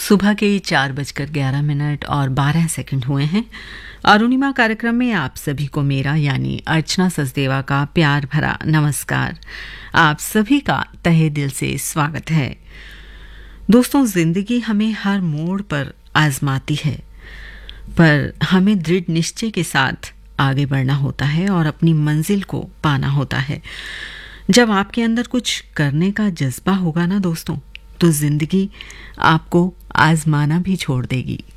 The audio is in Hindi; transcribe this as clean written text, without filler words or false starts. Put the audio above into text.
सुबह के 4:11 और 12 सेकंड हुए हैं। अरुणिमा कार्यक्रम में आप सभी को मेरा यानी अर्चना सचदेवा का प्यार भरा नमस्कार। आप सभी का तहे दिल से स्वागत है। दोस्तों, जिंदगी हमें हर मोड़ पर आजमाती है, पर हमें दृढ़ निश्चय के साथ आगे बढ़ना होता है और अपनी मंजिल को पाना होता है। जब आपके अंदर कुछ करने का जज्बा होगा ना दोस्तों, तो जिंदगी आपको आजमाना भी छोड़ देगी।